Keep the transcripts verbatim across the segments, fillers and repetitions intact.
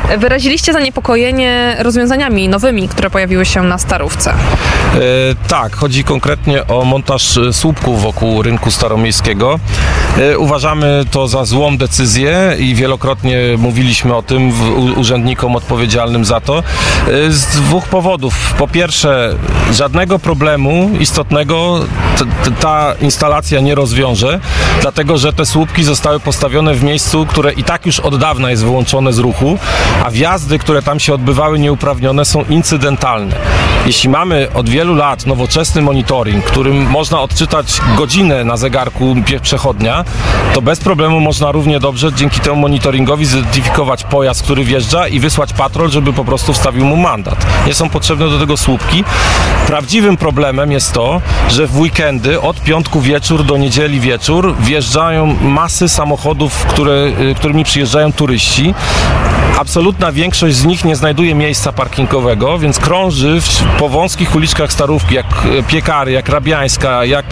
Wyraziliście zaniepokojenie rozwiązaniami nowymi, które pojawiły się na Starówce. E, tak, chodzi konkretnie o montaż słupków wokół rynku staromiejskiego. E, uważamy to za złą decyzję i wielokrotnie mówiliśmy o tym w, u, urzędnikom odpowiedzialnym za to. E, z dwóch powodów. Po pierwsze, żadnego problemu istotnego t, t, ta instalacja nie rozwiąże, dlatego że te słupki zostały postawione w miejscu, które i tak już od dawna jest wyłączone z ruchu, a wjazdy, które tam się odbywały nieuprawnione, są incydentalne. Jeśli mamy od wielu lat nowoczesny monitoring, którym można odczytać godzinę na zegarku przechodnia, to bez problemu można równie dobrze dzięki temu monitoringowi zidentyfikować pojazd, który wjeżdża i wysłać patrol, żeby po prostu wstawił mu mandat. Nie są potrzebne do tego słupki. Prawdziwym problemem jest to, że w weekendy od piątku wieczór do niedzieli wieczór wjeżdżają masy samochodów, które, którymi przyjeżdżają turyści. Absolutna większość z nich nie znajduje miejsca parkingowego, więc krąży w, po wąskich uliczkach Starówki, jak Piekary, jak Rabiańska, jak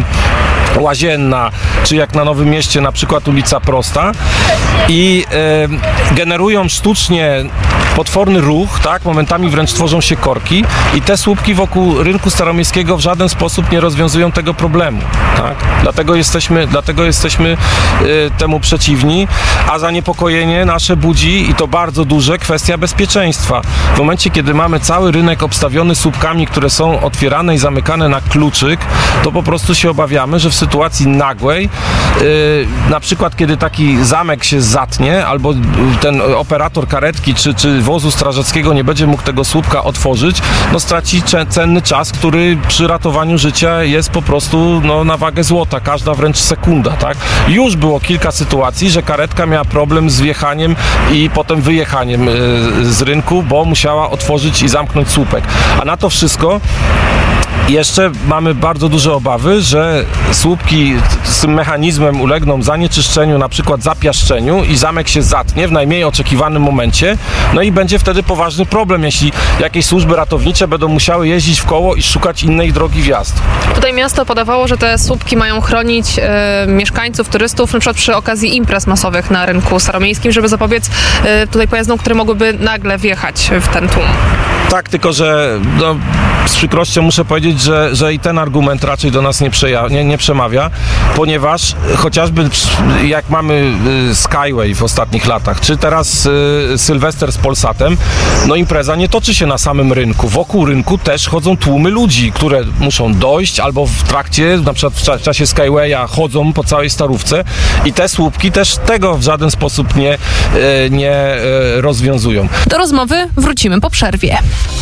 e, Łazienna, czy jak na Nowym Mieście na przykład ulica Prosta i e, generują sztucznie potworny ruch, tak? Momentami wręcz tworzą się korki i te słupki wokół rynku staromiejskiego w żaden sposób nie rozwiązują tego problemu, tak? Dlatego jesteśmy, dlatego jesteśmy y, temu przeciwni, a zaniepokojenie nasze budzi, i to bardzo duże, kwestia bezpieczeństwa. W momencie, kiedy mamy cały rynek obstawiony słupkami, które są otwierane i zamykane na kluczyk, to po prostu się obawiamy, że w sytuacji nagłej, y, na przykład kiedy taki zamek się zatnie, albo ten operator karetki czy, czy wozu strażackiego nie będzie mógł tego słupka otworzyć, no straci cenny czas, który przy ratowaniu życia jest po prostu no, na wagę złota, każda wręcz sekunda, tak? Już było kilka sytuacji, że karetka miała problem z wjechaniem i potem wyjechaniem yy, z rynku, bo musiała otworzyć i zamknąć słupek. A na to wszystko jeszcze mamy bardzo duże obawy, że słupki z tym mechanizmem ulegną zanieczyszczeniu, na przykład zapiaszczeniu i zamek się zatnie w najmniej oczekiwanym momencie, no i będzie wtedy poważny problem, jeśli jakieś służby ratownicze będą musiały jeździć w koło i szukać innej drogi wjazdu. Tutaj miasto podawało, że te słupki mają chronić e, mieszkańców, turystów, na przykład przy okazji imprez masowych na rynku staromiejskim, żeby zapobiec e, tutaj pojazdom, które mogłyby nagle wjechać w ten tłum. Tak, tylko że no, z przykrością muszę powiedzieć, że, że i ten argument raczej do nas nie, przeja- nie, nie przemawia, ponieważ chociażby jak mamy Skyway w ostatnich latach, czy teraz y, Sylwester z Polsatem, no impreza nie toczy się na samym rynku. Wokół rynku też chodzą tłumy ludzi, które muszą dojść albo w trakcie, na przykład w, cza- w czasie Skywaya chodzą po całej Starówce i te słupki też tego w żaden sposób nie, y, nie y, rozwiązują. Do rozmowy wrócimy po przerwie.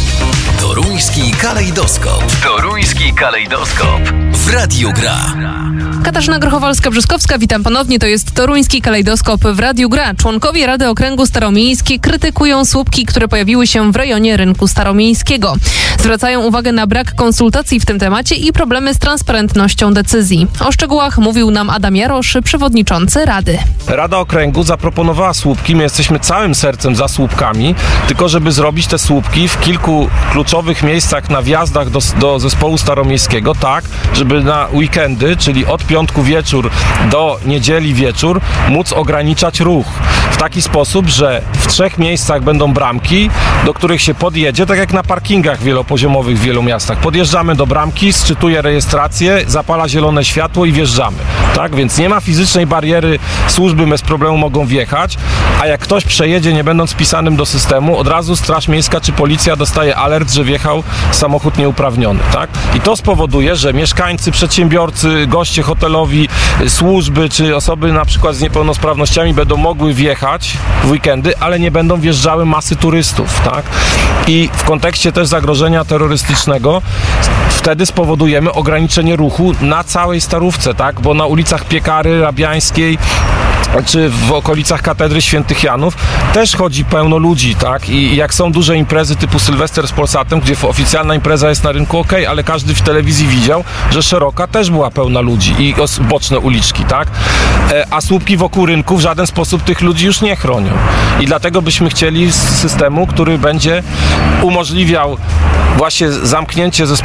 Toruński kalejdoskop. Toruński kalejdoskop. W Radiu Gra. Katarzyna Grochowalska-Brzyskowska, witam ponownie. To jest Toruński kalejdoskop w Radiu Gra. Członkowie Rady Okręgu Staromiejskie krytykują słupki, które pojawiły się w rejonie rynku staromiejskiego. Zwracają uwagę na brak konsultacji w tym temacie i problemy z transparentnością decyzji. O szczegółach mówił nam Adam Jarosz, przewodniczący Rady. Rada Okręgu zaproponowała słupki. My jesteśmy całym sercem za słupkami, tylko żeby zrobić te słupki w kilku kluczowych miejscach na wjazdach do, do zespołu staromiejskiego, tak, żeby na weekendy, czyli od piątku wieczór do niedzieli wieczór, móc ograniczać ruch w taki sposób, że w trzech miejscach będą bramki, do których się podjedzie, tak jak na parkingach wielopoziomowych w wielu miastach. Podjeżdżamy do bramki, sczytuje rejestrację, zapala zielone światło i wjeżdżamy. Tak, więc nie ma fizycznej bariery, służby bez problemu mogą wjechać, a jak ktoś przejedzie nie będąc wpisanym do systemu, od razu Straż Miejska czy Policja dostaje alert, że wjechał samochód nieuprawniony, tak? I to spowoduje, że mieszkańcy, przedsiębiorcy, goście hotelowi, służby czy osoby na przykład z niepełnosprawnościami będą mogły wjechać w weekendy, ale nie będą wjeżdżały masy turystów, tak? I w kontekście też zagrożenia terrorystycznego wtedy spowodujemy ograniczenie ruchu na całej Starówce, tak? Bo na ulicach Piekary, Rabiańskiej czy w okolicach Katedry Świętych Janów też chodzi pełno ludzi, tak? I jak są duże imprezy typu Sylwester z Polsatem, gdzie oficjalna impreza jest na rynku, ok, ale każdy w telewizji widział, że Szeroka też była pełna ludzi i boczne uliczki, tak? A słupki wokół rynku w żaden sposób tych ludzi już nie chronią. I dlatego byśmy chcieli systemu, który będzie umożliwiał właśnie zamknięcie zespołu staromiejskiego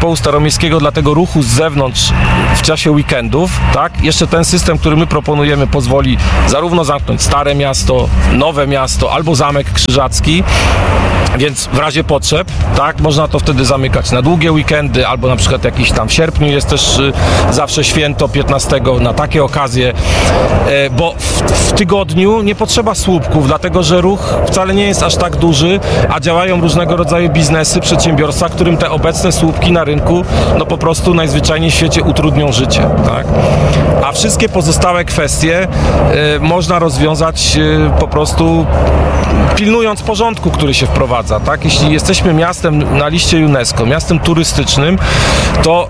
Staromiejskiego dla tego ruchu z zewnątrz w czasie weekendów, tak? Jeszcze ten system, który my proponujemy, pozwoli zarówno zamknąć Stare Miasto, Nowe Miasto albo Zamek Krzyżacki, więc w razie potrzeb, tak, można to wtedy zamykać na długie weekendy, albo na przykład jakiś tam w sierpniu jest też y, zawsze święto piętnastego na takie okazje, y, bo w, w tygodniu nie potrzeba słupków, dlatego że ruch wcale nie jest aż tak duży, a działają różnego rodzaju biznesy, przedsiębiorstwa, którym te obecne słupki na rynku no po prostu najzwyczajniej w świecie utrudnią życie, tak? A wszystkie pozostałe kwestie y, można rozwiązać y, po prostu pilnując porządku, który się wprowadza, tak? Jeśli jesteśmy miastem na liście UNESCO, miastem turystycznym, to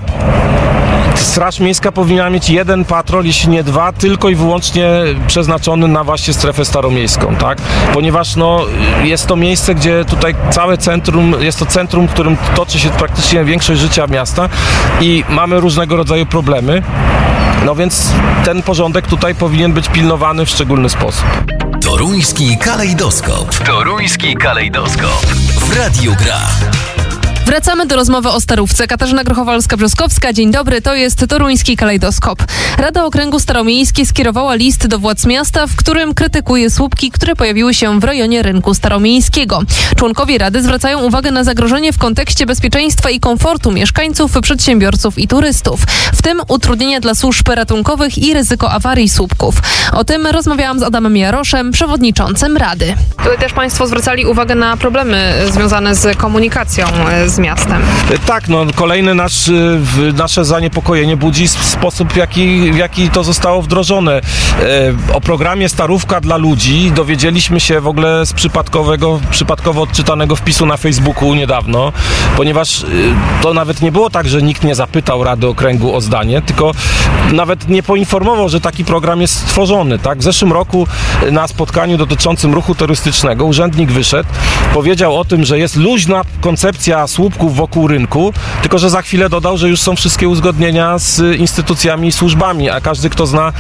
Straż Miejska powinna mieć jeden patrol, jeśli nie dwa, tylko i wyłącznie przeznaczony na właśnie strefę staromiejską, tak? Ponieważ no, jest to miejsce, gdzie tutaj całe centrum, jest to centrum, w którym toczy się praktycznie większość życia miasta i mamy różnego rodzaju problemy. No więc ten porządek tutaj powinien być pilnowany w szczególny sposób. Toruński kalejdoskop. Toruński kalejdoskop. W Radiu Gra. Wracamy do rozmowy o Starówce. Katarzyna Grochowalska-Brzoskowska. Dzień dobry, to jest Toruński Kalejdoskop. Rada Okręgu Staromiejskiej skierowała list do władz miasta, w którym krytykuje słupki, które pojawiły się w rejonie rynku staromiejskiego. Członkowie Rady zwracają uwagę na zagrożenie w kontekście bezpieczeństwa i komfortu mieszkańców, przedsiębiorców i turystów, w tym utrudnienia dla służb ratunkowych i ryzyko awarii słupków. O tym rozmawiałam z Adamem Jaroszem, przewodniczącym Rady. Tutaj też Państwo zwracali uwagę na problemy związane z komunikacją z miastem. Tak, no kolejny nasz, nasze zaniepokojenie budzi sposób, w jaki, w jaki to zostało wdrożone. O programie Starówka dla ludzi dowiedzieliśmy się w ogóle z przypadkowego, przypadkowo odczytanego wpisu na Facebooku niedawno, ponieważ to nawet nie było tak, że nikt nie zapytał Rady Okręgu o zdanie, tylko nawet nie poinformował, że taki program jest stworzony. Tak? W zeszłym roku na spotkaniu dotyczącym ruchu turystycznego urzędnik wyszedł, powiedział o tym, że jest luźna koncepcja słupków wokół rynku, tylko że za chwilę dodał, że już są wszystkie uzgodnienia z instytucjami i służbami, a każdy, kto zna,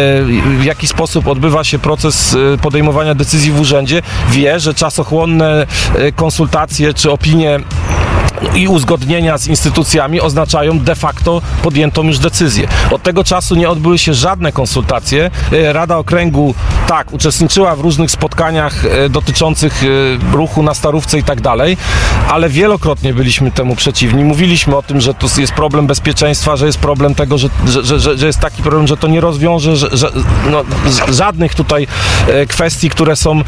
w jaki sposób odbywa się proces podejmowania decyzji w urzędzie, wie, że czasochłonne konsultacje czy opinie i uzgodnienia z instytucjami oznaczają de facto podjętą już decyzję. Od tego czasu nie odbyły się żadne konsultacje. Rada Okręgu, tak, uczestniczyła w różnych spotkaniach dotyczących ruchu na Starówce i tak dalej, ale wielokrotnie byliśmy temu przeciwni. Mówiliśmy o tym, że to jest problem bezpieczeństwa, że jest problem tego, że, że, że, że jest taki problem, że to nie rozwiąże że, że, no, żadnych tutaj kwestii, które są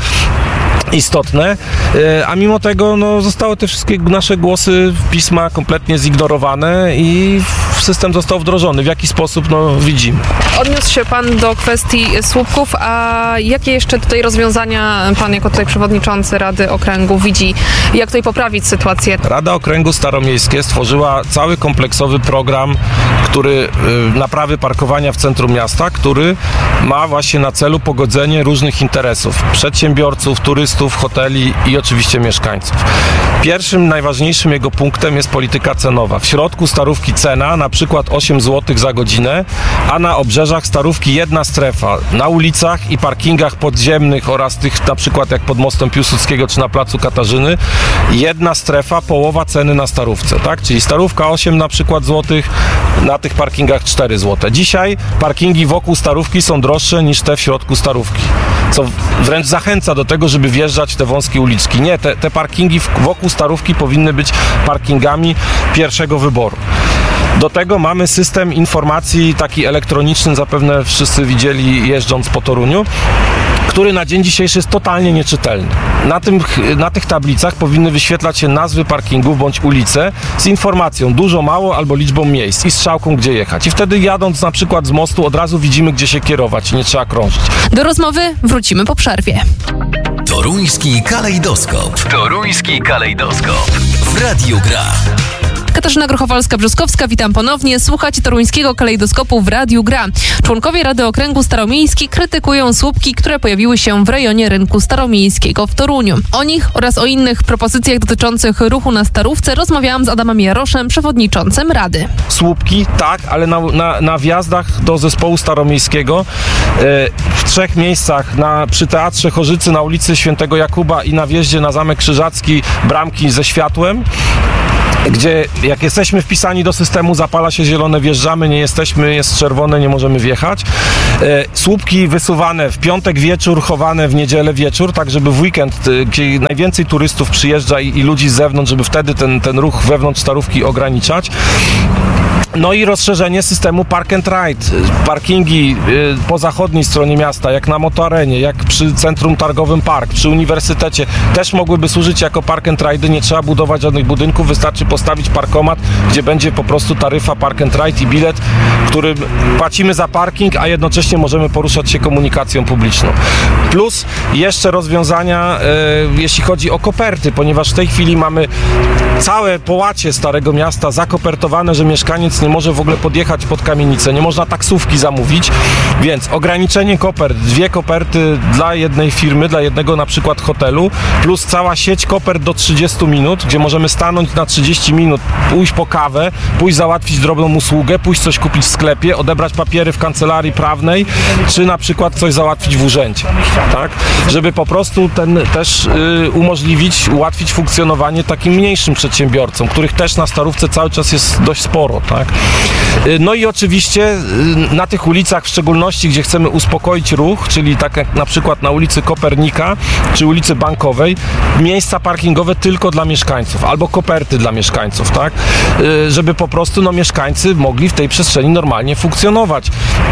istotne, a mimo tego no, zostały te wszystkie nasze głosy, pisma kompletnie zignorowane i system został wdrożony. W jaki sposób, no widzimy. Odniósł się Pan do kwestii słupków, a jakie jeszcze tutaj rozwiązania Pan jako tutaj przewodniczący Rady Okręgu widzi, jak tutaj poprawić sytuację? Rada Okręgu Staromiejskie stworzyła cały kompleksowy program, który naprawy parkowania w centrum miasta, który ma właśnie na celu pogodzenie różnych interesów przedsiębiorców, turystów, hoteli i oczywiście mieszkańców. Pierwszym, najważniejszym jego punktem jest polityka cenowa. W środku Starówki cena, na przykład osiem złotych za godzinę, a na obrzeżach Starówki jedna strefa. Na ulicach i parkingach podziemnych oraz tych na przykład jak pod mostem Piłsudskiego czy na placu Katarzyny, jedna strefa, połowa ceny na Starówce, tak? Czyli Starówka osiem na przykład złotych, na tych parkingach cztery złote. Dzisiaj parkingi wokół Starówki są droższe niż te w środku Starówki, co wręcz zachęca do tego, żeby wjeżdżać w te wąskie uliczki. Nie, te, te parkingi wokół Starówki powinny być parkingami pierwszego wyboru. Do tego mamy system informacji taki elektroniczny, zapewne wszyscy widzieli jeżdżąc po Toruniu, który na dzień dzisiejszy jest totalnie nieczytelny. Na, tym, na tych tablicach powinny wyświetlać się nazwy parkingów bądź ulice z informacją dużo, mało albo liczbą miejsc i strzałką, gdzie jechać. I wtedy jadąc na przykład z mostu od razu widzimy, gdzie się kierować i nie trzeba krążyć. Do rozmowy wrócimy po przerwie. Toruński kalejdoskop. Toruński kalejdoskop. W Radiu Gra. Katarzyna Grochowalska-Brzoskowska, witam ponownie. Słuchacie Toruńskiego Kalejdoskopu w Radiu Gra. Członkowie Rady Okręgu Staromiejskiej krytykują słupki, które pojawiły się w rejonie rynku staromiejskiego w Toruniu. O nich oraz o innych propozycjach dotyczących ruchu na Starówce rozmawiałam z Adamem Jaroszem, przewodniczącym Rady. Słupki, tak, ale na, na, na wjazdach do zespołu staromiejskiego yy, w trzech miejscach, na, przy Teatrze Chorzycy na ulicy Świętego Jakuba i na wjeździe na Zamek Krzyżacki, bramki ze światłem. gdzie jak jesteśmy wpisani do systemu, zapala się zielone, wjeżdżamy, nie jesteśmy, jest czerwone, nie możemy wjechać. Słupki wysuwane w piątek wieczór, chowane w niedzielę wieczór, tak żeby w weekend, gdzie najwięcej turystów przyjeżdża i, i ludzi z zewnątrz, żeby wtedy ten, ten ruch wewnątrz Starówki ograniczać. No i rozszerzenie systemu Park and Ride. Parkingi y, po zachodniej stronie miasta, jak na Motoarenie, jak przy Centrum Targowym Park, przy Uniwersytecie, też mogłyby służyć jako Park and Ride. Nie trzeba budować żadnych budynków, wystarczy postawić parkomat, gdzie będzie po prostu taryfa Park and Ride i bilet, którym płacimy za parking, a jednocześnie możemy poruszać się komunikacją publiczną. Plus jeszcze rozwiązania, y, jeśli chodzi o koperty, ponieważ w tej chwili mamy całe połacie Starego Miasta zakopertowane, że mieszkaniec nie może w ogóle podjechać pod kamienicę, nie można taksówki zamówić, więc ograniczenie kopert, dwie koperty dla jednej firmy, dla jednego na przykład hotelu, plus cała sieć kopert do trzydziestu minut, gdzie możemy stanąć na trzydzieści minut, pójść po kawę, pójść załatwić drobną usługę, pójść coś kupić w sklepie, odebrać papiery w kancelarii prawnej, czy na przykład coś załatwić w urzędzie, tak? Żeby po prostu ten też y, umożliwić, ułatwić funkcjonowanie takim mniejszym przedsiębiorcom, których też na Starówce cały czas jest dość sporo, tak? No i oczywiście na tych ulicach, w szczególności gdzie chcemy uspokoić ruch, czyli tak jak na przykład na ulicy Kopernika czy ulicy Bankowej, miejsca parkingowe tylko dla mieszkańców albo koperty dla mieszkańców, tak? Żeby po prostu no, mieszkańcy mogli w tej przestrzeni normalnie funkcjonować.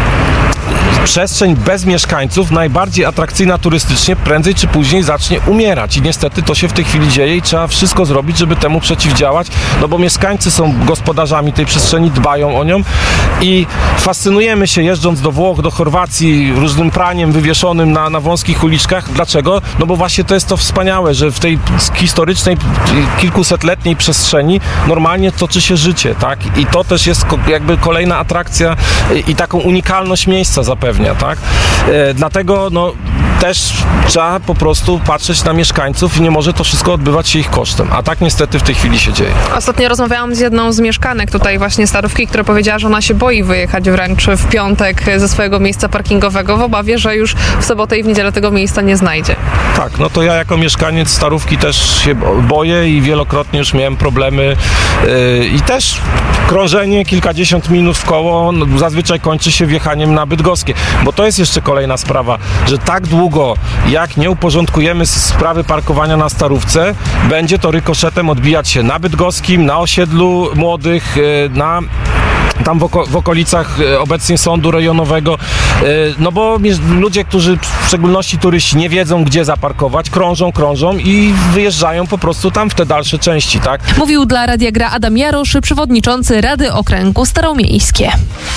Przestrzeń bez mieszkańców, najbardziej atrakcyjna turystycznie, prędzej czy później zacznie umierać i niestety to się w tej chwili dzieje i trzeba wszystko zrobić, żeby temu przeciwdziałać, no bo mieszkańcy są gospodarzami tej przestrzeni, dbają o nią i fascynujemy się jeżdżąc do Włoch, do Chorwacji różnym praniem wywieszonym na, na wąskich uliczkach. Dlaczego? No bo właśnie to jest to wspaniałe, że w tej historycznej, kilkusetletniej przestrzeni normalnie toczy się życie, tak? I to też jest jakby kolejna atrakcja i taką unikalność miejsca zapewnia, tak? E, dlatego no też trzeba po prostu patrzeć na mieszkańców i nie może to wszystko odbywać się ich kosztem, a tak niestety w tej chwili się dzieje. Ostatnio rozmawiałam z jedną z mieszkanek tutaj właśnie Starówki, która powiedziała, że ona się boi wyjechać wręcz w piątek ze swojego miejsca parkingowego w obawie, że już w sobotę i w niedzielę tego miejsca nie znajdzie. Tak, no to ja jako mieszkaniec Starówki też się boję i wielokrotnie już miałem problemy yy, i też krążenie kilkadziesiąt minut w koło no, zazwyczaj kończy się wjechaniem na Bydgoskie, bo to jest jeszcze kolejna sprawa, że tak długo jak nie uporządkujemy sprawy parkowania na Starówce, będzie to rykoszetem odbijać się na Bydgoskim, na osiedlu młodych, na tam w, oko- w okolicach obecnie sądu rejonowego, no bo ludzie, którzy w szczególności turyści nie wiedzą, gdzie zaparkować, krążą, krążą i wyjeżdżają po prostu tam w te dalsze części, tak? Mówił dla Radia Gra Adam Jarosz, przewodniczący Rady Okręgu Staromiejskie.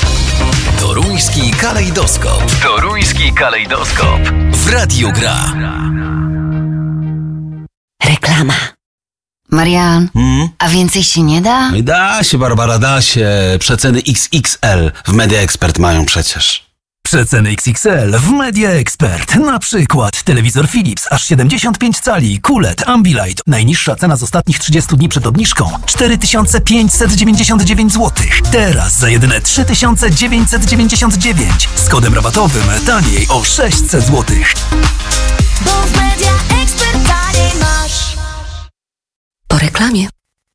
Toruński kalejdoskop. Toruński kalejdoskop. W Radiu Gra. Reklama. Marian, Hmm? a więcej się nie da? No i da się, Barbara, da się. Przeceny X X L w Media Expert mają przecież. Przeceny X X L w Media Expert. Na przykład telewizor Philips aż siedemdziesiąt pięć cali, Q L E D, Ambilight. Najniższa cena z ostatnich trzydziestu dni przed obniżką cztery tysiące pięćset dziewięćdziesiąt dziewięć złotych. Teraz za jedyne trzy tysiące dziewięćset dziewięćdziesiąt dziewięć. Z kodem rabatowym taniej o sześćset złotych. Bo w Media Expert taniej masz. Po reklamie.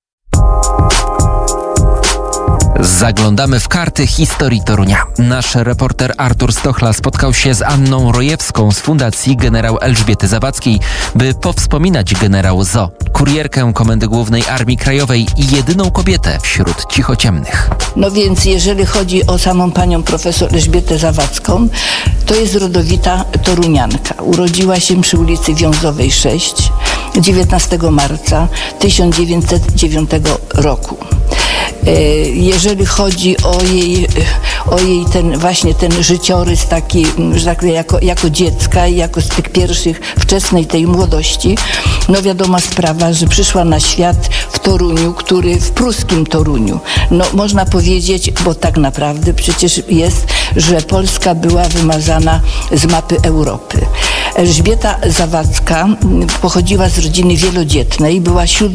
Zaglądamy w karty historii Torunia. Nasz reporter Artur Stochla spotkał się z Anną Rojewską z Fundacji Generał Elżbiety Zawadzkiej, by powspominać generał Z O, kurierkę Komendy Głównej Armii Krajowej i jedyną kobietę wśród cichociemnych. No więc jeżeli chodzi o samą panią profesor Elżbietę Zawadzką, to jest rodowita torunianka. Urodziła się przy ulicy Wiązowej sześć dziewiętnastego marca tysiąc dziewięćset dziewiątego roku. Jeżeli chodzi o jej, o jej ten właśnie ten życiorys taki, że tak powiem, jako, jako dziecka i jako z tych pierwszych wczesnej tej młodości, no wiadoma sprawa, że przyszła na świat w Toruniu, który w pruskim Toruniu. No można powiedzieć, bo tak naprawdę przecież jest, że Polska była wymazana z mapy Europy. Elżbieta Zawadzka pochodziła z rodziny wielodzietnej, była siódmą